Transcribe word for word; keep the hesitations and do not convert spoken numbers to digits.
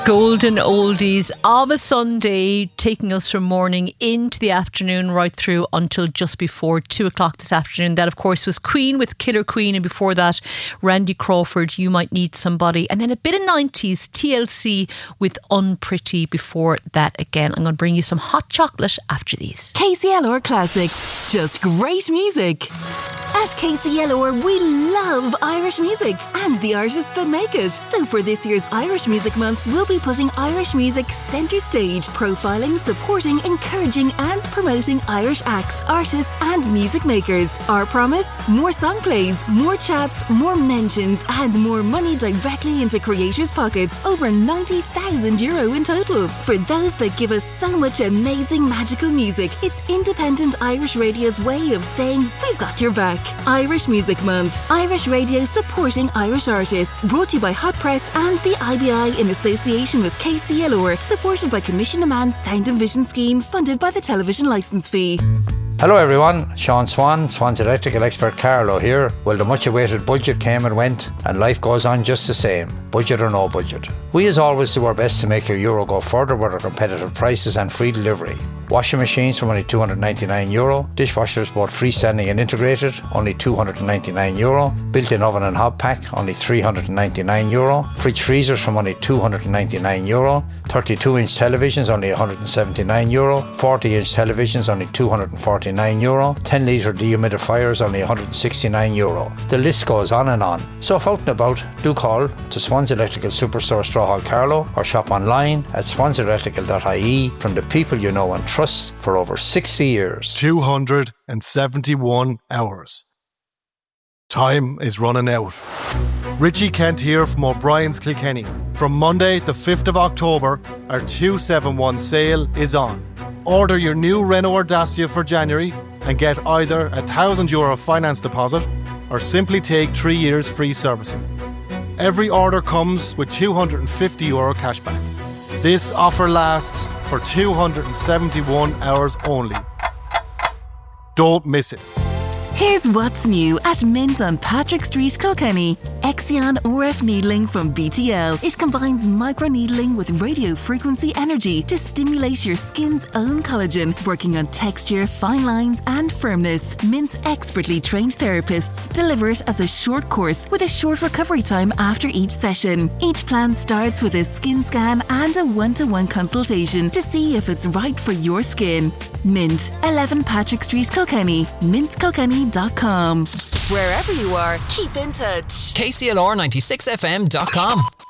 Golden oldies of a Sunday, taking us from morning into the afternoon right through until just before two o'clock this afternoon. That of course was Queen with Killer Queen, and before that Randy Crawford, You Might Need Somebody, and then a bit of nineties T L C with Unpretty before that again. I'm going to bring you some hot chocolate after these. K C L R Classics, just great music. At K C L R, we love Irish music and the artists that make it. So for this year's Irish Music Month, we'll be putting Irish music centre stage, profiling, supporting, encouraging and promoting Irish acts, artists and music makers. Our promise? More song plays, more chats, more mentions and more money directly into creators' pockets. Over ninety thousand euro in total. For those that give us so much amazing magical music, it's independent Irish radio's way of saying we've got your back. Irish Music Month. Irish Radio supporting Irish artists. Brought to you by Hot Press and the I B I in association with K C L R. Supported by Commission a Man's Sound and Vision Scheme, funded by the television licence fee. Hello everyone, Sean Swan, Swan's electrical expert Carlo here. Well, the much awaited budget came and went, and life goes on just the same, budget or no budget. We as always do our best to make your euro go further with our competitive prices and free delivery. Washing machines from only two hundred ninety-nine euro, dishwashers both freestanding and integrated, only two hundred ninety-nine euro, built-in oven and hob pack, only three hundred ninety-nine euro, fridge freezers from only two hundred ninety-nine euro, thirty-two inch televisions only one hundred seventy-nine euro, forty inch televisions only two hundred forty-nine euro, ten litre dehumidifiers only one hundred sixty-nine euro. The list goes on and on. So if out and about, do call to Swan's Electrical Superstore Strawhall Carlow or shop online at swans electrical dot I E from the people you know and trust for over sixty years. two hundred seventy-one hours. Time is running out. Richie Kent here from O'Brien's Kilkenny. From Monday the fifth of October, our two seventy-one sale is on. Order your new Renault Dacia for January and get either a one thousand euro finance deposit or simply take three years free servicing. Every order comes with two hundred fifty euro cashback. This offer lasts for two hundred seventy-one hours only. Don't miss it. Here's what's new at Mint on Patrick Street, Kilkenny. Exion R F needling from B T L. It combines microneedling with radio frequency energy to stimulate your skin's own collagen, working on texture, fine lines and firmness. Mint's expertly trained therapists deliver it as a short course with a short recovery time after each session. Each plan starts with a skin scan and a one-to-one consultation to see if it's right for your skin. Mint, eleven Patrick Street, Kilkenny. mint kilkenny dot com. Wherever you are, keep in touch. K C L R ninety-six F M dot com.